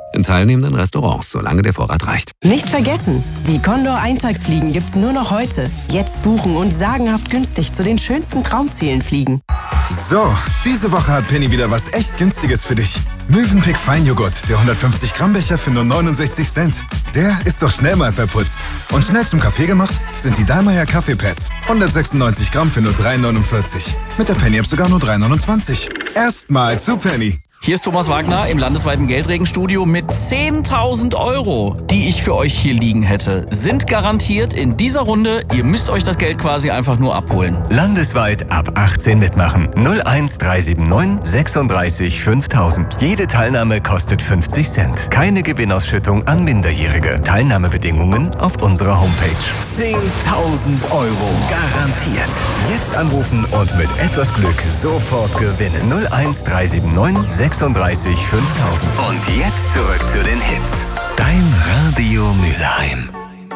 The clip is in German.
in teilnehmenden Restaurants, solange der Vorrat reicht. Nicht vergessen, die Condor Eintagsfliegen gibt's nur noch heute. Jetzt buchen und sagenhaft günstig zu den schönsten Traumzielen fliegen. So, diese Woche hat Penny wieder was echt Günstiges für dich. Mövenpick Feinjoghurt, der 150 Gramm Becher für nur 69 Cent. Der ist doch schnell mal verputzt. Und schnell zum Kaffee gemacht sind die Dallmayr Kaffeepads. 196 Gramm für nur 3,49. Mit der Penny-App sogar nur 3,29. Erstmal zu Penny. Hier ist Thomas Wagner im landesweiten Geldregenstudio mit 10.000 Euro, die ich für euch hier liegen hätte. Sind garantiert in dieser Runde. Ihr müsst euch das Geld quasi einfach nur abholen. Landesweit ab 18 mitmachen. 01379 36 5000. Jede Teilnahme kostet 50 Cent. Keine Gewinnausschüttung an Minderjährige. Teilnahmebedingungen auf unserer Homepage. 10.000 Euro garantiert. Jetzt anrufen und mit etwas Glück sofort gewinnen. 01379 36 5000. Und jetzt zurück zu den Hits. Dein Radio Mülheim.